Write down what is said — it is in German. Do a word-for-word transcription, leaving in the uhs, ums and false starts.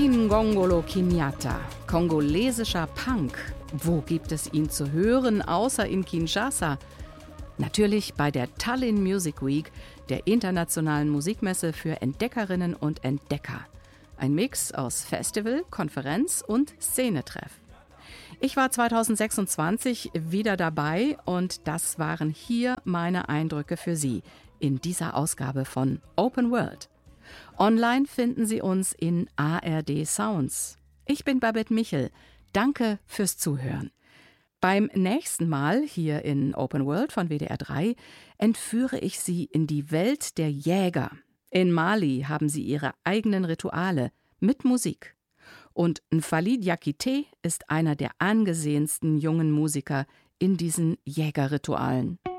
Kingongolo Kenyatta, kongolesischer Punk. Wo gibt es ihn zu hören, außer in Kinshasa? Natürlich bei der Tallinn Music Week, der internationalen Musikmesse für Entdeckerinnen und Entdecker. Ein Mix aus Festival, Konferenz und Szenetreff. Ich war zweitausendsechsundzwanzig wieder dabei und das waren hier meine Eindrücke für Sie in dieser Ausgabe von Open World. Online finden Sie uns in A R D Sounds. Ich bin Babette Michel. Danke fürs Zuhören. Beim nächsten Mal hier in Open World von W D R drei entführe ich Sie in die Welt der Jäger. In Mali haben sie ihre eigenen Rituale mit Musik. Und N'Fally Diakité ist einer der angesehensten jungen Musiker in diesen Jägerritualen.